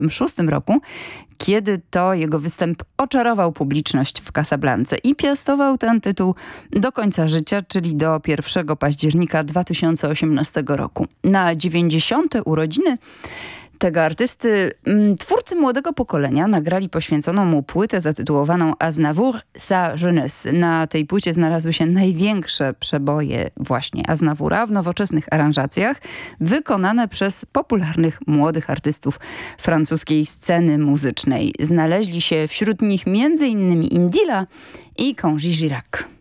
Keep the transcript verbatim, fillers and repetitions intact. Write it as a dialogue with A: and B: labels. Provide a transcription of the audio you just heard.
A: szóstym roku, kiedy to jego występ oczarował publiczność w Casablance i piastował ten tytuł do końca życia, czyli do pierwszego października dwa tysiące osiemnastego roku. Na dziewięćdziesiąte urodziny tego artysty twórcy młodego pokolenia nagrali poświęconą mu płytę zatytułowaną Aznavour, sa jeunesse. Na tej płycie znalazły się największe przeboje właśnie Aznavoura w nowoczesnych aranżacjach, wykonane przez popularnych młodych artystów francuskiej sceny muzycznej. Znaleźli się wśród nich między innymi Indila i Congy Girac.